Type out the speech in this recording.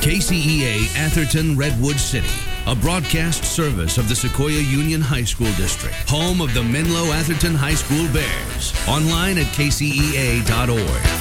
KCEA Atherton Redwood City, a broadcast service of the Sequoia Union High School District, home of the Menlo Atherton High School Bears. Online at kcea.org.